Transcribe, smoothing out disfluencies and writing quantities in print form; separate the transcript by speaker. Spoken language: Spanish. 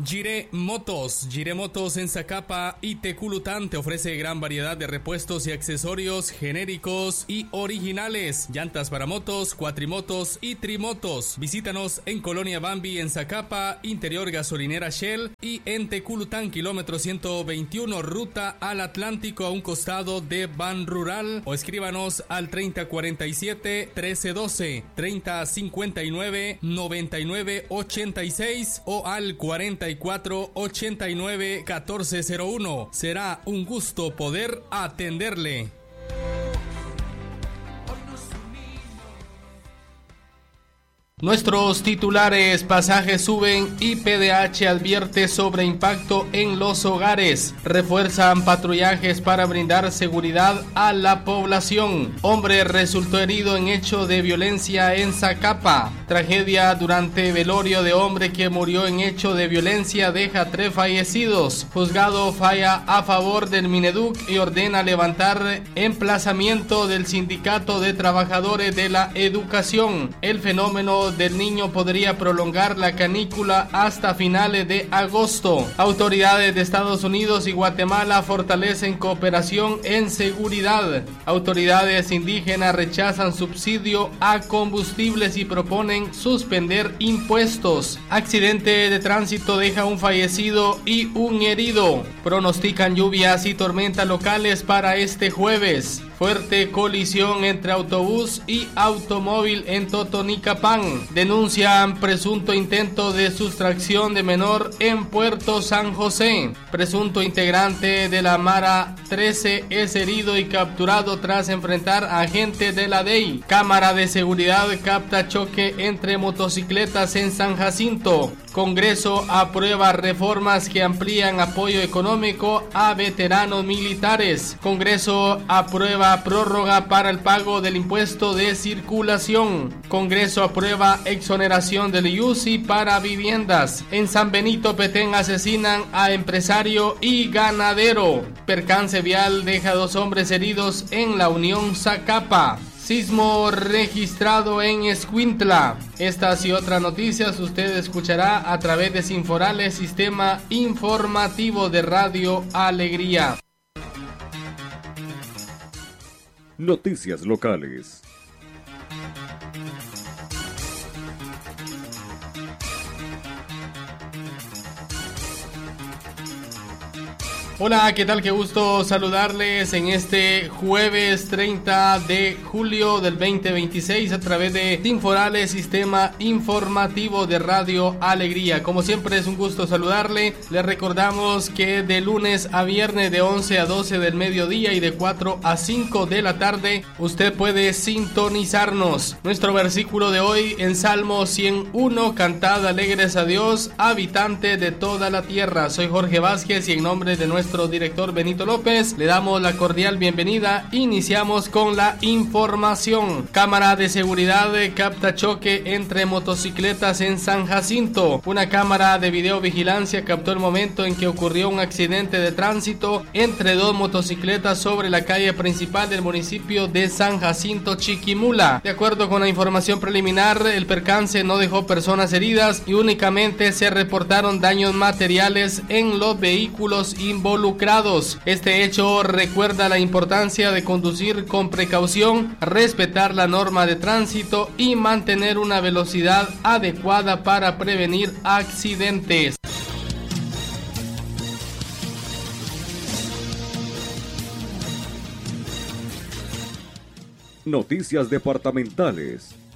Speaker 1: Gire Motos en Zacapa y Teculután te ofrece gran variedad de repuestos y accesorios genéricos y originales, llantas para motos, cuatrimotos y trimotos. Visítanos en Colonia Bambi en Zacapa, interior gasolinera Shell, y en Teculután, kilómetro 121, ruta al Atlántico a un costado de Ban Rural, o escríbanos al 3047-1312, 3059-9986 o al 4489-1401. Será un gusto poder atenderle. Nuestros titulares: pasajes suben y PDH advierte sobre impacto en los hogares. Refuerzan patrullajes para brindar seguridad a la población. Hombre resultó herido en hecho de violencia en Zacapa. Tragedia durante velorio de hombre que murió en hecho de violencia deja 3 fallecidos. Juzgado falla a favor del Mineduc y ordena levantar emplazamiento del Sindicato de Trabajadores de la Educación. El fenómeno del Niño podría prolongar la canícula hasta finales de agosto. Autoridades de Estados Unidos y Guatemala fortalecen cooperación en seguridad. Autoridades indígenas rechazan subsidio a combustibles y proponen suspender impuestos. Accidente de tránsito deja un fallecido y un herido. Pronostican lluvias y tormentas locales para este jueves. Fuerte colisión entre autobús y automóvil en Totonicapán. Denuncian presunto intento de sustracción de menor en Puerto San José. Presunto integrante de la Mara 13 es herido y capturado tras enfrentar a agentes de la DEI. Cámara de seguridad capta choque entre motocicletas en San Jacinto. Congreso aprueba reformas que amplían apoyo económico a veteranos militares. Congreso aprueba prórroga para el pago del impuesto de circulación. Congreso aprueba exoneración del IUCI para viviendas. En San Benito, Petén, asesinan a empresario y ganadero. Percance vial deja 2 hombres heridos en la Unión Zacapa. Sismo registrado en Escuintla. Estas y otras noticias usted escuchará a través de Sinforales, Sistema Informativo de Radio Alegría.
Speaker 2: Noticias locales.
Speaker 1: Hola, ¿qué tal? Qué gusto saludarles en este jueves 30 de julio del 2026 a través de Sinforales, Sistema Informativo de Radio Alegría. Como siempre es un gusto saludarle. Les recordamos que de lunes a viernes de 11 a 12 del mediodía y de 4 a 5 de la tarde usted puede sintonizarnos. Nuestro versículo de hoy en Salmo 101: cantad alegres a Dios, habitantes de toda la tierra. Soy Jorge Vázquez y en nombre de nuestro director Benito López le damos la cordial bienvenida. Iniciamos con la información. Cámara de seguridad capta choque entre motocicletas en San Jacinto. Una cámara de videovigilancia captó el momento en que ocurrió un accidente de tránsito entre 2 motocicletas sobre la calle principal del municipio de San Jacinto, Chiquimula. De acuerdo con la información preliminar, el percance no dejó personas heridas y únicamente se reportaron daños materiales en los vehículos involucrados. Este hecho recuerda la importancia de conducir con precaución, respetar la norma de tránsito y mantener una velocidad adecuada para prevenir accidentes.
Speaker 2: Noticias departamentales.